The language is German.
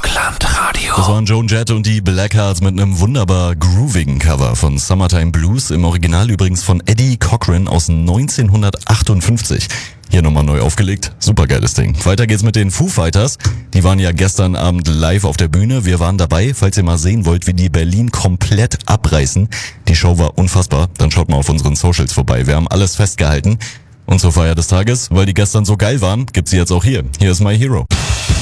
Vogtland-Radio. Das waren Joan Jett und die Blackhearts mit einem wunderbar groovigen Cover von Summertime Blues, im Original übrigens von Eddie Cochran aus 1958. Hier nochmal neu aufgelegt, supergeiles Ding. Weiter geht's mit den Foo Fighters. Die waren ja gestern Abend live auf der Bühne. Wir waren dabei. Falls ihr mal sehen wollt, wie die Berlin komplett abreißen. Die Show war unfassbar. Dann schaut mal auf unseren Socials vorbei. Wir haben alles festgehalten. Und zur Feier des Tages, weil die gestern so geil waren, gibt's sie jetzt auch hier. Hier ist My Hero.